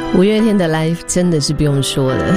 五月天的 Live 真的是不用说的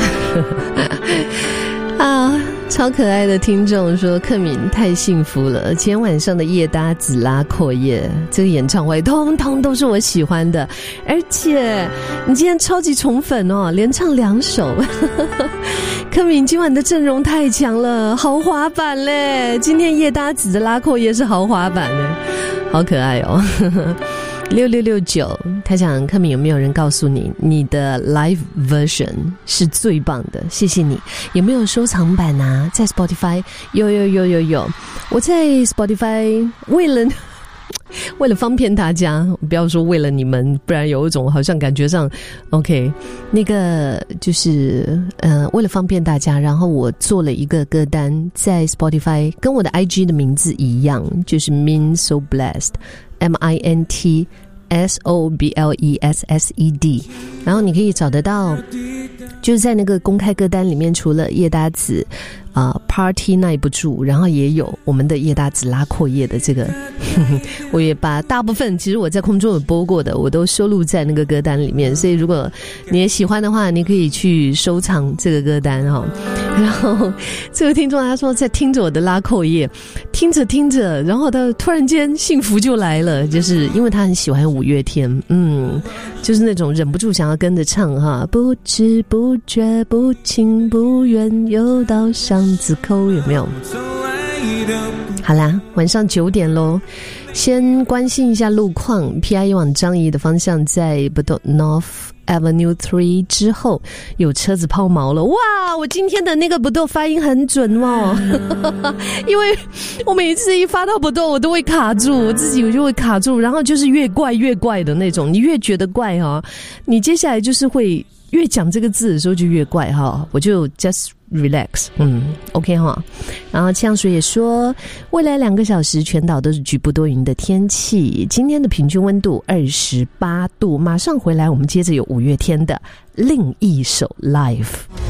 啊，超可爱的听众说克敏太幸福了，今天晚上的夜搭子拉阔夜这个演唱会通通都是我喜欢的，而且你今天超级宠粉哦，连唱2首克敏今晚的阵容太强了，豪华版嘞，今天夜搭子的拉阔夜是豪华版嘞，好可爱哦6669他讲克敏有没有人告诉你你的 live version 是最棒的，谢谢你。有没有收藏版啊？在 Spotify 有，我在 Spotify 为了方便大家，不要说为了你们，不然有一种好像感觉上 OK 那个就是为了方便大家，然后我做了一个歌单在 Spotify 跟我的 IG 的名字一样，就是 Min So Blessed MINT SOBLESSED， 然后你可以找得到，就是在那个公开歌单里面，除了叶搭子Party 耐不住，然后也有我们的叶搭子拉阔夜的这个我也把大部分其实我在空中有播过的我都收录在那个歌单里面，所以如果你也喜欢的话，你可以去收藏这个歌单哦。然后这个听众他说在听着我的拉阔夜，听着然后他突然间幸福就来了，就是因为他很喜欢五月天，就是那种忍不住想要跟着唱哈，不知不觉不情不愿又到巷子口，有没有？好啦，晚上9点咯，先关心一下路况。 PIE 往樟宜的方向在 North Avenue 3之后有车子抛锚了。哇，我今天的那个不豆发音很准哦因为我每一次一发到不豆我都会卡住，我自己就会卡住，然后就是越怪的那种，你越觉得怪哈，你接下来就是会越讲这个字的时候就越怪哈，我就 just relax OK 哈。然后呛水也说未来2个小时全岛都是局部多云的天气，今天的平均温度28度，马上回来我们接着有五月天的另一首 Live。